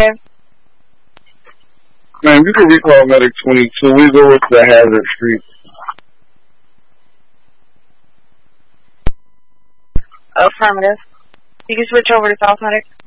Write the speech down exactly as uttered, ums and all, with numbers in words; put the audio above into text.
Man, you can recall Medic twenty-two. We go with the Hazard Street. Affirmative. You can switch over to South Medic.